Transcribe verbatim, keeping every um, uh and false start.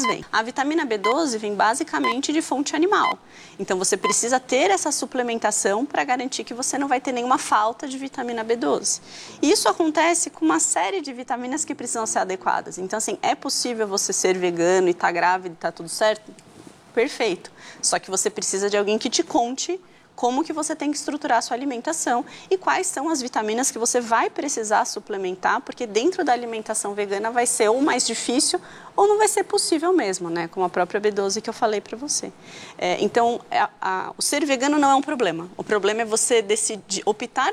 elas vêm? A vitamina B doze vem basicamente de fonte animal. Então você precisa ter essa suplementação para garantir que você não vai ter nenhuma falta de vitamina B doze. E isso acontece com uma série de vitaminas que precisam ser adequadas. Então, assim, é possível você ser vegano e estar grávida e tá tudo certo? Perfeito. Só que você precisa de alguém que te conte como que você tem que estruturar a sua alimentação e quais são as vitaminas que você vai precisar suplementar, porque dentro da alimentação vegana vai ser ou mais difícil ou não vai ser possível mesmo, né? Como a própria B doze que eu falei para você. É, então, a, a, o ser vegano não é um problema. O problema é você decidir, optar